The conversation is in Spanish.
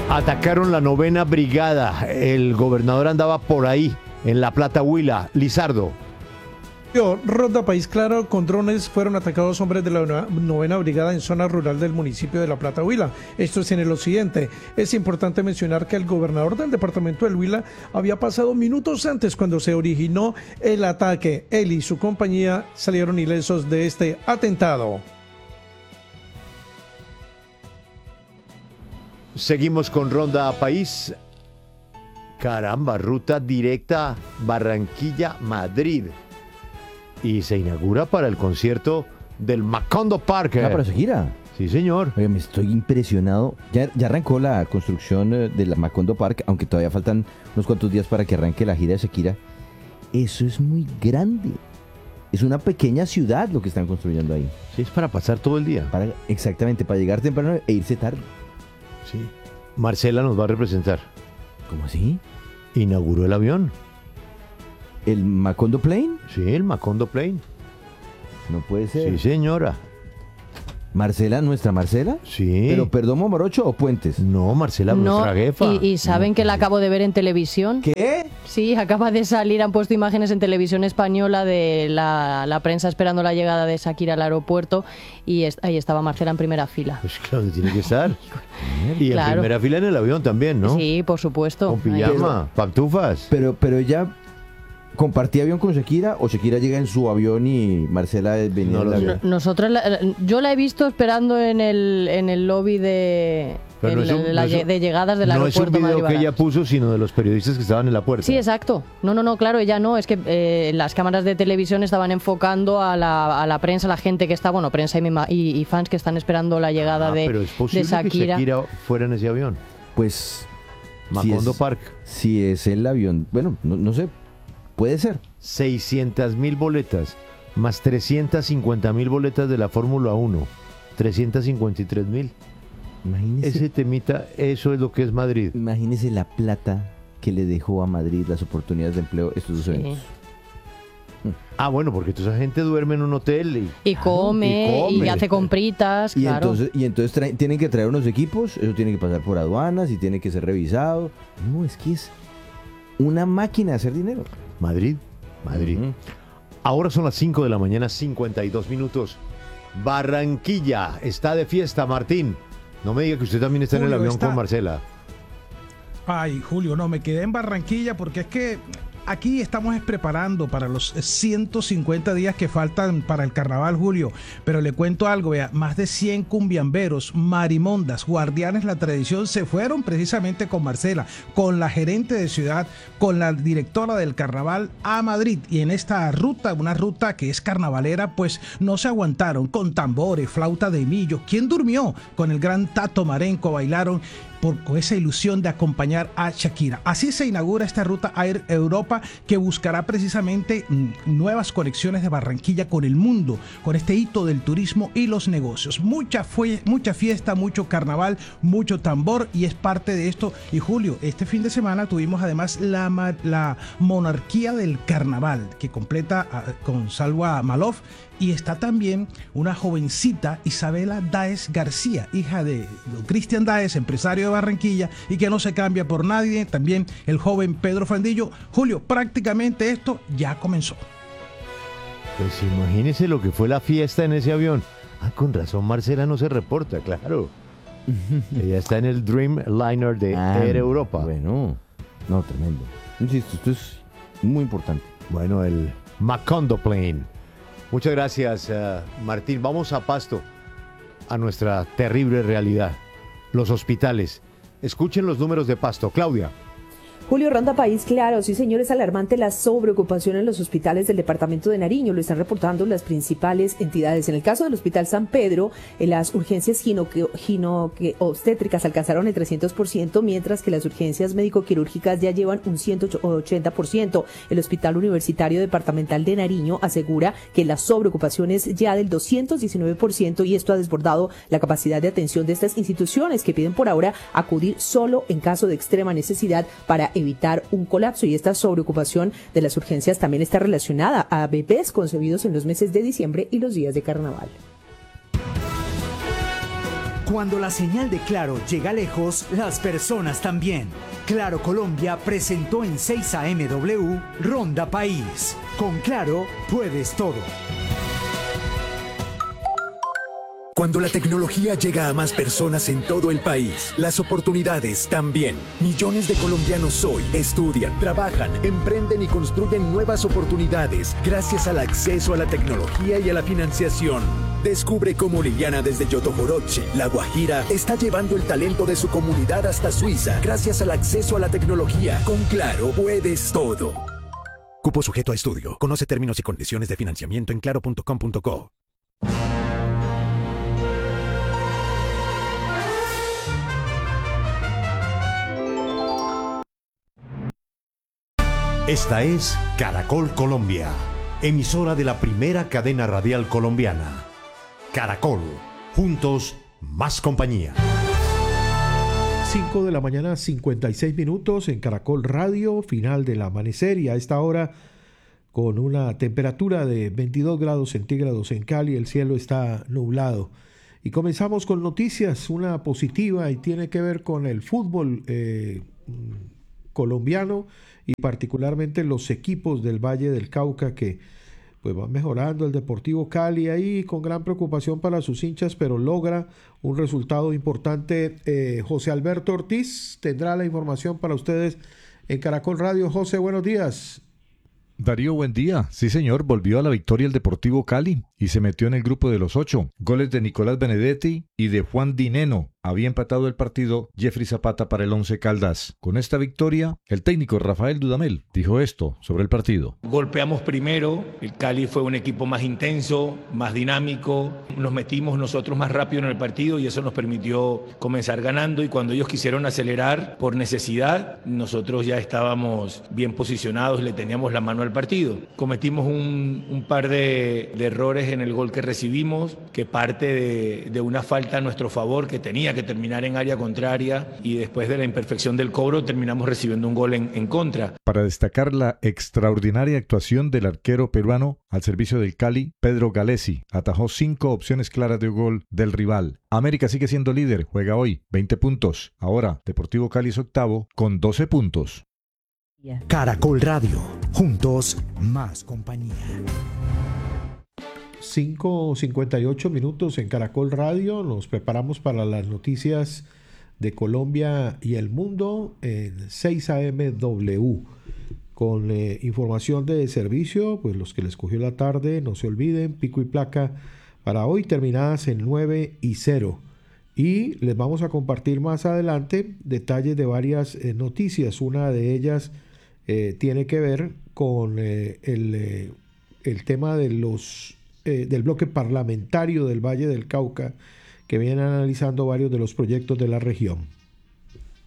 Atacaron la 9ª Brigada. El gobernador andaba por ahí, en La Plata, Huila. Lizardo. Ronda País Claro, con drones fueron atacados hombres de la 9ª Brigada en zona rural del municipio de La Plata, Huila. Esto es en el occidente. Es importante mencionar que el gobernador del departamento del Huila había pasado minutos antes cuando se originó el ataque. Él y su compañía salieron ilesos de este atentado. Seguimos con Ronda País. Caramba, ruta directa Barranquilla-Madrid. Y se inaugura para el concierto del Macondo Park. ¿Para su gira? Sí, señor. Oye, me estoy impresionado. Ya arrancó la construcción de la Macondo Park, aunque todavía faltan unos cuantos días para que arranque la gira de Shakira. Eso es muy grande. Es una pequeña ciudad lo que están construyendo ahí. Sí, es para pasar todo el día. Exactamente, para llegar temprano e irse tarde. Sí. Marcela nos va a representar. ¿Cómo así? Inauguró el avión. ¿El Macondo Plane? Sí, el Macondo Plane. No puede ser. Sí, señora. ¿Marcela, nuestra Marcela? Sí. ¿Pero Perdomo Morocho o Puentes? No, Marcela, nuestra jefa. Y saben que la acabo de ver en televisión. ¿Qué? Sí, acaba de salir, han puesto imágenes en televisión española de la prensa esperando la llegada de Shakira al aeropuerto y ahí estaba Marcela en primera fila. Pues claro, tiene que estar. Y claro. En primera fila en el avión también, ¿no? Sí, por supuesto. Con pijama, pantufas. Pero ella compartía avión con Shakira o Shakira llega en su avión y Marcela venía en el avión. Nosotros, yo la he visto esperando en el lobby de llegadas del aeropuerto. No es un video que Madrid-Barajas. ella puso, sino de los periodistas que estaban en la puerta. Sí, exacto. No, claro, ella no. Es que las cámaras de televisión estaban enfocando a la prensa, a la gente que está, prensa y fans que están esperando la llegada pero es posible de Shakira. que Shakira fuera en ese avión. Pues Macondo Park. Si es el avión, bueno, no sé, puede ser. 600,000 boletas, más 350,000 boletas de la Fórmula 1. 353,000. Imagínese. Ese temita, eso es lo que es Madrid. Imagínese la plata que le dejó a Madrid, las oportunidades de empleo, estos dos eventos. Bueno, porque toda esa gente duerme en un hotel y come y hace compritas, y claro. Entonces tienen que traer unos equipos, eso tiene que pasar por aduanas y tiene que ser revisado. No, es que es una máquina de hacer dinero. Madrid. Ahora son las 5 de la mañana, 52 minutos. Barranquilla está de fiesta, Martín. No me diga que usted también está en el avión con Marcela. Ay, Julio, no, me quedé en Barranquilla porque es que aquí estamos preparando para los 150 días que faltan para el carnaval, Julio. Pero le cuento algo, vea, más de 100 cumbiamberos, marimondas, guardianes de la tradición se fueron precisamente con Marcela, con la gerente de ciudad, con la directora del carnaval a Madrid. Y en esta ruta, una ruta que es carnavalera, pues no se aguantaron con tambores, flauta de millo. ¿Quién durmió? Con el gran Tato Marenco bailaron con esa ilusión de acompañar a Shakira. Así se inaugura esta ruta Air Europa que buscará precisamente nuevas conexiones de Barranquilla con el mundo, con este hito del turismo y los negocios. Mucha fiesta, mucho carnaval, mucho tambor y es parte de esto. Y Julio, este fin de semana tuvimos además la monarquía del carnaval que completa con Salwa Malof. Y está también una jovencita, Isabela Dáez García, hija de Cristian Dáez, empresario de Barranquilla, y que no se cambia por nadie. También el joven Pedro Fandillo. Julio, prácticamente esto ya comenzó. Pues imagínese lo que fue la fiesta en ese avión. Con razón Marcela no se reporta, claro. Ella está en el Dreamliner de Air Europa. Bueno, no, tremendo. Insisto, esto es muy importante. Bueno, el Macondo Plane. Muchas gracias, Martín. Vamos a Pasto, a nuestra terrible realidad. Los hospitales. Escuchen los números de Pasto. Claudia. Julio, Ronda País Claro, sí señor, es alarmante la sobreocupación en los hospitales del departamento de Nariño, lo están reportando las principales entidades. En el caso del Hospital San Pedro, las urgencias obstétricas alcanzaron el 300%, mientras que las urgencias médico-quirúrgicas ya llevan un 180%. El Hospital Universitario Departamental de Nariño asegura que la sobreocupación es ya del 219% y esto ha desbordado la capacidad de atención de estas instituciones que piden por ahora acudir solo en caso de extrema necesidad para evitar un colapso. Y esta sobreocupación de las urgencias también está relacionada a bebés concebidos en los meses de diciembre y los días de carnaval. Cuando la señal de Claro llega lejos, las personas también. Claro Colombia presentó en 6 AMW Ronda País. Con Claro puedes todo. Cuando la tecnología llega a más personas en todo el país, las oportunidades también. Millones de colombianos hoy estudian, trabajan, emprenden y construyen nuevas oportunidades gracias al acceso a la tecnología y a la financiación. Descubre cómo Liliana desde Yotojoroche, La Guajira, está llevando el talento de su comunidad hasta Suiza gracias al acceso a la tecnología. Con Claro puedes todo. Cupo sujeto a estudio. Conoce términos y condiciones de financiamiento en claro.com.co. Esta es Caracol Colombia, emisora de la primera cadena radial colombiana. Caracol, juntos, más compañía. 5 de la mañana, 56 minutos en Caracol Radio, final del amanecer, y a esta hora con una temperatura de 22 grados centígrados en Cali, el cielo está nublado. Y comenzamos con noticias, una positiva, y tiene que ver con el fútbol colombiano y particularmente los equipos del Valle del Cauca que pues van mejorando. El Deportivo Cali ahí con gran preocupación para sus hinchas, pero logra un resultado importante. José Alberto Ortiz tendrá la información para ustedes en Caracol Radio. José, buenos días. Darío, buen día. Sí, señor, volvió a la victoria el Deportivo Cali y se metió en el grupo de los 8. Goles de Nicolás Benedetti y de Juan Dineno. Había empatado el partido Jeffrey Zapata para el Once Caldas. Con esta victoria, el técnico Rafael Dudamel dijo esto sobre el partido. Golpeamos primero, el Cali fue un equipo más intenso, más dinámico, nos metimos nosotros más rápido en el partido y eso nos permitió comenzar ganando, y cuando ellos quisieron acelerar por necesidad, nosotros ya estábamos bien posicionados y le teníamos la mano al partido. Cometimos un par de errores en el gol que recibimos, que parte de una falta a nuestro favor que tenía que terminar en área contraria, y después de la imperfección del cobro terminamos recibiendo un gol en contra. Para destacar la extraordinaria actuación del arquero peruano al servicio del Cali, Pedro Galesi, atajó 5 opciones claras de gol del rival. América sigue siendo líder, juega hoy, 20 puntos. Ahora, Deportivo Cali es octavo con 12 puntos. Caracol Radio, juntos, más compañía. 5:58 minutos en Caracol Radio. Nos preparamos para las noticias de Colombia y el mundo en 6 AMW con información de servicio. Pues los que les cogió la tarde, no se olviden, pico y placa para hoy terminadas en 9 y 0. Y les vamos a compartir más adelante detalles de varias noticias. Una de ellas tiene que ver con el tema de del bloque parlamentario del Valle del Cauca, que viene analizando varios de los proyectos de la región.